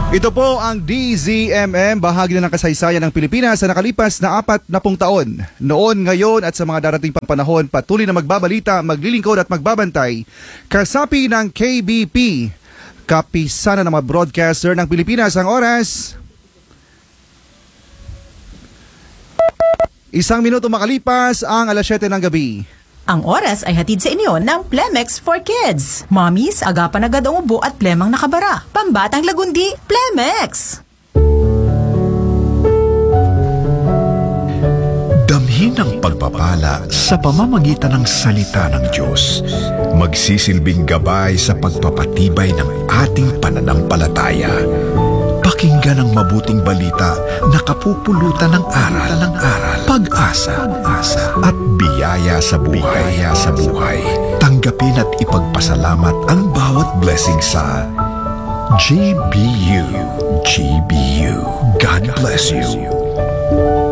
Ito po ang DZMM, bahagi na ng kasaysayan ng Pilipinas sa nakalipas na 40 taon. Noon, ngayon at sa mga darating pang panahon, patuloy na magbabalita, maglilingkod at magbabantay. Kasapi ng KBP, kapisanan ng mga broadcaster ng Pilipinas. Ang oras, 1 minuto makalipas ang 7:00 ng gabi. Ang oras ay hatid sa inyo ng Plemex for Kids. Mommies, agapan agad ang ubo at plemang nakabara. Pambatang lagundi, Plemex! Damhin ang pagpapala sa pamamagitan ng salita ng Diyos. Magsisilbing gabay sa pagpapatibay ng ating pananampalataya. Pakinggan ang mabuting balita na kapupulutan ng aral, pag-asa, at biyaya sa buhay. Tanggapin at ipagpasalamat ang bawat blessing sa GBU. God bless you.